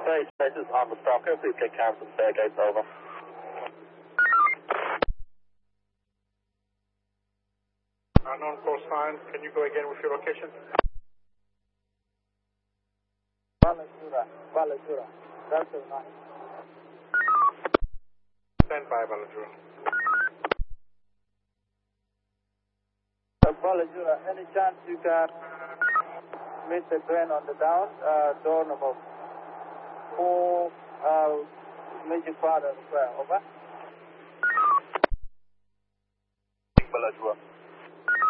This is on the stalker. Please get cancelled. Staircase over. Unknown call sign. Can you go again with your location? Balajura. Delta 9. Stand by, Balajura. Balajura, any chance you can meet the train on the down, door number 4, Magic Father Square, over? Balajura.